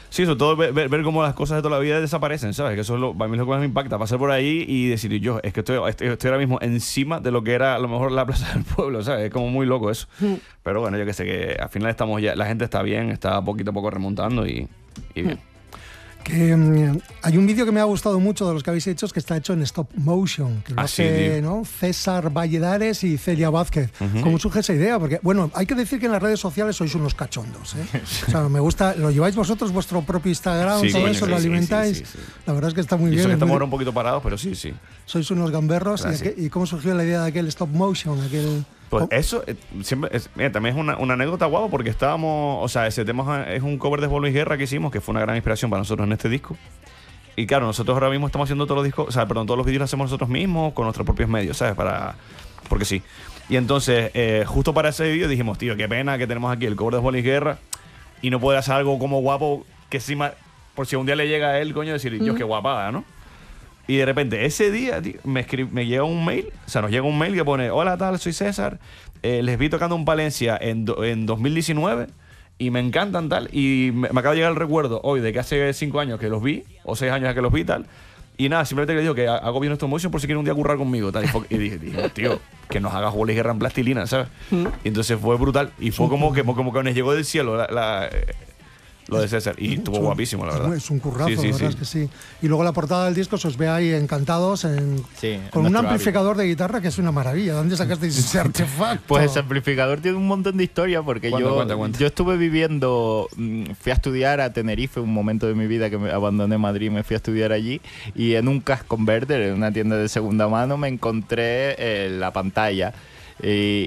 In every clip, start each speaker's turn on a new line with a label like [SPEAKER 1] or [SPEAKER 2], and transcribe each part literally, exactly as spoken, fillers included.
[SPEAKER 1] Sí, sobre todo ver, ver, ver cómo las cosas de toda la vida desaparecen, ¿sabes? Que eso es lo, para mí es lo que más me impacta. Pasar por ahí y decir, yo, es que estoy, estoy, estoy ahora mismo encima de lo que era a lo mejor la plaza del pueblo, ¿sabes? Es como muy loco eso. Mm. Pero bueno, yo que sé, que al final estamos ya, la gente está bien, está poquito a poco remontando y, y bien.
[SPEAKER 2] Mm. Que um, hay un vídeo que me ha gustado mucho de los que habéis hecho, es que está hecho en stop motion, que lo
[SPEAKER 1] ah,
[SPEAKER 2] hace
[SPEAKER 1] sí,
[SPEAKER 2] ¿no? César Valladares y Celia Vázquez. Uh-huh. ¿Cómo surge esa idea? Porque, bueno, hay que decir que en las redes sociales sois unos cachondos, ¿eh? O sea, me gusta, lo lleváis vosotros, vuestro propio Instagram, sí, todo coño, eso, sí, lo alimentáis. Sí, sí, sí, sí. La verdad es que está muy
[SPEAKER 1] y
[SPEAKER 2] bien.
[SPEAKER 1] Eso que estamos
[SPEAKER 2] muy...
[SPEAKER 1] ahora un poquito parados, pero sí, sí.
[SPEAKER 2] Sois unos gamberros. ¿Y, aquel, ¿Y cómo surgió la idea de aquel stop motion? Aquel...
[SPEAKER 1] Pues eso eh, siempre es, mira, también es una, una anécdota guapa porque estábamos, o sea, ese tema es un cover de Juan Luis Guerra que hicimos, que fue una gran inspiración para nosotros en este disco. Y claro, nosotros ahora mismo estamos haciendo todos los discos, o sea, perdón, todos los vídeos los hacemos nosotros mismos con nuestros propios medios, ¿sabes? Para, porque sí. Y entonces, eh, justo para ese vídeo dijimos, tío, qué pena que tenemos aquí el cover de Juan Luis Guerra y no poder hacer algo como guapo que encima, por si un día le llega a él, coño, decir, mm. yo, qué guapada, ¿no? Y de repente, ese día, tío, me, escri- me llega un mail, o sea, nos llega un mail que pone, hola tal, soy César, eh, les vi tocando en Palencia en, do- en dos mil diecinueve y me encantan tal, y me, me acaba de llegar el recuerdo hoy de que hace cinco años que los vi, o seis años que los vi tal, y nada, simplemente le digo que hago bien estos motion por si quieren un día currar conmigo tal, y, fue, y dije, dije, tío, que nos haga Juan Luis Guerra en plastilina, ¿sabes? Mm. Y entonces fue brutal, y fue como que, como que nos llegó del cielo la... la Lo de César. Y estuvo
[SPEAKER 2] es un,
[SPEAKER 1] guapísimo, la verdad.
[SPEAKER 2] Es un currazo,
[SPEAKER 1] sí, sí,
[SPEAKER 2] la verdad
[SPEAKER 1] sí.
[SPEAKER 2] es que sí. Y luego la portada del disco se os ve ahí encantados en,
[SPEAKER 3] sí,
[SPEAKER 2] con un amplificador hábito. de guitarra que es una maravilla. ¿Dónde sacasteis ese artefacto?
[SPEAKER 3] Pues ese amplificador tiene un montón de historia porque
[SPEAKER 1] cuenta,
[SPEAKER 3] yo,
[SPEAKER 1] cuenta, cuenta.
[SPEAKER 3] yo estuve viviendo, fui a estudiar a Tenerife, un momento de mi vida que me abandoné Madrid, me fui a estudiar allí y en un Cash Converter, en una tienda de segunda mano, me encontré eh, la pantalla. Y,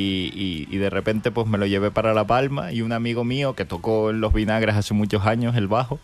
[SPEAKER 3] y, y de repente pues me lo llevé para La Palma y un amigo mío que tocó en Los Vinagres hace muchos años el bajo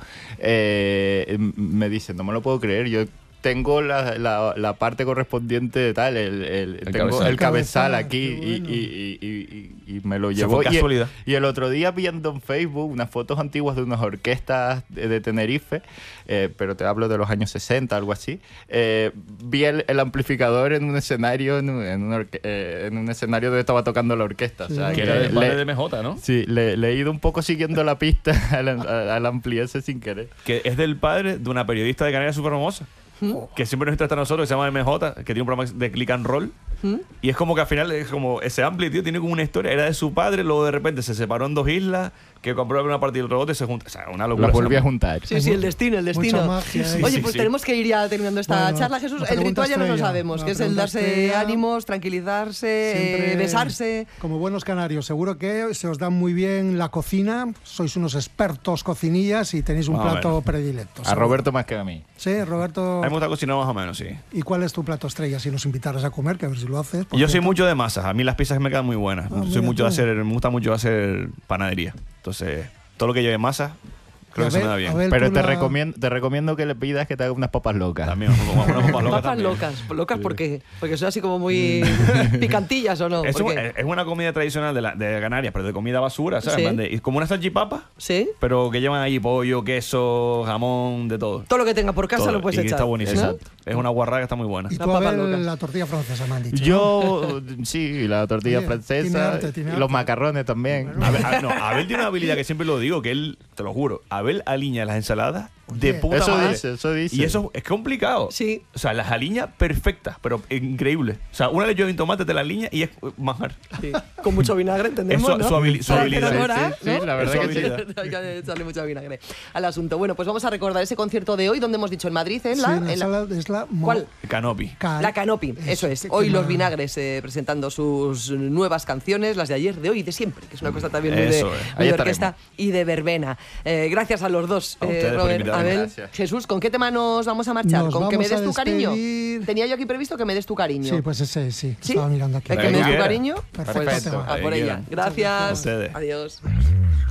[SPEAKER 3] eh, me dice, no me lo puedo creer, yo tengo la, la, la parte correspondiente de tal, el, el, el, tengo cabezal. el cabezal aquí bueno. y, y, y, y, y me lo llevó.
[SPEAKER 1] Y el,
[SPEAKER 3] y el otro día viendo en Facebook unas fotos antiguas de unas orquestas de, de Tenerife, eh, pero te hablo de los años sesenta, algo así, eh, vi el, el amplificador en un escenario en un, en, un orque, eh, en un escenario donde estaba tocando la orquesta.
[SPEAKER 1] Sí,
[SPEAKER 3] o sea,
[SPEAKER 1] que
[SPEAKER 3] que
[SPEAKER 1] era el padre
[SPEAKER 3] le,
[SPEAKER 1] de M J, ¿no?
[SPEAKER 3] Sí, le, le he ido un poco siguiendo la pista al, al ampli ese sin querer.
[SPEAKER 1] Que es del padre de una periodista de Canarias súper famosa. ¿Mm? Que siempre nos entrevista a nosotros, que se llama M J, que tiene un programa de click and roll. ¿Mm? Y es como que al final es como ese ampli, tío, tiene como una historia. Era de su padre, luego de repente se separó en dos islas, que compró una parte del robot y se junta. O sea, una locura.
[SPEAKER 3] La volví a juntar.
[SPEAKER 4] Sí, sí, el destino, el destino.
[SPEAKER 2] Magia,
[SPEAKER 4] sí, Oye,
[SPEAKER 1] sí,
[SPEAKER 4] pues
[SPEAKER 1] sí.
[SPEAKER 4] tenemos que ir ya terminando esta
[SPEAKER 2] bueno,
[SPEAKER 4] charla, Jesús. El ritual ya no lo sabemos, que es el darse
[SPEAKER 2] estrella,
[SPEAKER 4] ánimos, tranquilizarse, eh, besarse.
[SPEAKER 2] Como buenos canarios, seguro que se os da muy bien la cocina, sois unos expertos cocinillas y tenéis un
[SPEAKER 1] ah,
[SPEAKER 2] plato
[SPEAKER 1] bueno.
[SPEAKER 2] predilecto.
[SPEAKER 3] A
[SPEAKER 2] ¿sabes?
[SPEAKER 3] Roberto más que a mí.
[SPEAKER 2] Sí, Roberto.
[SPEAKER 1] A mí me gusta cocinar más o menos, sí.
[SPEAKER 2] ¿Y cuál es tu plato estrella si nos invitaras a comer? Que a ver si lo haces.
[SPEAKER 1] Yo soy mucho de masas. A mí las pizzas me quedan muy buenas.
[SPEAKER 2] Ah,
[SPEAKER 1] soy mucho
[SPEAKER 2] tú.
[SPEAKER 1] de hacer, me gusta mucho hacer panadería. Entonces, todo lo que lleve masa, creo que
[SPEAKER 2] ver,
[SPEAKER 1] se me da bien.
[SPEAKER 2] ver,
[SPEAKER 3] Pero te,
[SPEAKER 2] la...
[SPEAKER 3] recomiendo, te recomiendo que le pidas que te haga unas papas locas.
[SPEAKER 1] También, unas papas locas.
[SPEAKER 4] Papas
[SPEAKER 1] también.
[SPEAKER 4] locas. ¿Locas por qué? Porque son así como muy picantillas, ¿o no?
[SPEAKER 1] Es, un,
[SPEAKER 4] qué?
[SPEAKER 1] es una comida tradicional de, la, de Canarias, pero de comida basura, ¿sabes?
[SPEAKER 4] ¿Sí?
[SPEAKER 1] De, como una salchipapa,
[SPEAKER 4] ¿Sí?
[SPEAKER 1] pero que llevan ahí pollo, queso, jamón, de todo.
[SPEAKER 4] Todo lo que tenga por casa
[SPEAKER 1] todo.
[SPEAKER 4] lo puedes
[SPEAKER 1] y
[SPEAKER 4] echar.
[SPEAKER 1] Está buenísimo.
[SPEAKER 4] ¿no?
[SPEAKER 1] Es una guarrada que está muy buena.
[SPEAKER 2] Y
[SPEAKER 4] La
[SPEAKER 2] tú,
[SPEAKER 4] papa
[SPEAKER 2] Abel,
[SPEAKER 4] loca.
[SPEAKER 2] la tortilla francesa, me han dicho.
[SPEAKER 3] Yo, sí, la tortilla
[SPEAKER 2] Oye,
[SPEAKER 3] francesa,
[SPEAKER 2] tiene arte, tiene
[SPEAKER 3] y
[SPEAKER 2] arte.
[SPEAKER 3] los macarrones también.
[SPEAKER 2] Bueno.
[SPEAKER 1] Abel, a- no, Abel tiene una habilidad que siempre lo digo, que él, te lo juro, Abel aliña las ensaladas de
[SPEAKER 2] Oye,
[SPEAKER 1] puta
[SPEAKER 3] Eso
[SPEAKER 1] madre.
[SPEAKER 3] dice, eso dice.
[SPEAKER 1] Y eso es complicado.
[SPEAKER 4] Sí.
[SPEAKER 1] O sea, las aliñas perfectas, pero increíbles. O sea, una lechuga y un tomate te la aliña y es manjar.
[SPEAKER 4] Sí. Con mucho vinagre, entendemos,
[SPEAKER 1] Es su-
[SPEAKER 4] ¿no?
[SPEAKER 1] su habili- su
[SPEAKER 4] Para
[SPEAKER 1] habilidad.
[SPEAKER 4] enamorar,
[SPEAKER 3] Sí, sí,
[SPEAKER 4] ¿no?
[SPEAKER 3] la verdad
[SPEAKER 1] Es
[SPEAKER 3] que
[SPEAKER 1] su
[SPEAKER 3] sí.
[SPEAKER 1] habilidad.
[SPEAKER 4] Hay que echarle mucho vinagre al asunto. Bueno, pues vamos a recordar ese concierto de hoy, donde hemos dicho en Madrid, en
[SPEAKER 2] Sí,
[SPEAKER 4] la...
[SPEAKER 2] en la
[SPEAKER 4] en la-
[SPEAKER 2] sala es la mo-
[SPEAKER 4] ¿Cuál?
[SPEAKER 1] Canopy.
[SPEAKER 2] Cal-
[SPEAKER 4] La Canopy, eso es.
[SPEAKER 2] qué-
[SPEAKER 4] Hoy
[SPEAKER 2] qué
[SPEAKER 4] los
[SPEAKER 2] ma-
[SPEAKER 4] vinagres eh, presentando sus nuevas canciones, las de ayer, de hoy y de siempre, que es una cosa también muy de,
[SPEAKER 1] Eso es.
[SPEAKER 4] muy
[SPEAKER 3] Ahí
[SPEAKER 4] de
[SPEAKER 3] estaremos.
[SPEAKER 4] orquesta y de verbena. Eh, gracias a los dos,
[SPEAKER 1] A
[SPEAKER 4] eh,
[SPEAKER 1] ustedes por
[SPEAKER 4] Robert,
[SPEAKER 1] invitarme.
[SPEAKER 4] Abel.
[SPEAKER 3] Gracias.
[SPEAKER 4] Jesús, ¿con qué tema nos vamos a marchar?
[SPEAKER 2] Nos
[SPEAKER 4] ¿Con que me
[SPEAKER 2] vamos a
[SPEAKER 4] des tu cariño?
[SPEAKER 2] despedir.
[SPEAKER 4] Tenía yo aquí previsto que me des tu cariño.
[SPEAKER 2] Sí, pues ese sí.
[SPEAKER 4] ¿Sí?
[SPEAKER 2] Estaba mirando aquí.
[SPEAKER 4] ¿El que me des tu
[SPEAKER 1] Quiera.
[SPEAKER 4] cariño?
[SPEAKER 2] Perfecto
[SPEAKER 4] Pues
[SPEAKER 2] tema.
[SPEAKER 4] a por
[SPEAKER 1] Ahí
[SPEAKER 4] ella.
[SPEAKER 1] quieran.
[SPEAKER 4] Gracias.
[SPEAKER 1] A ustedes.
[SPEAKER 4] Adiós.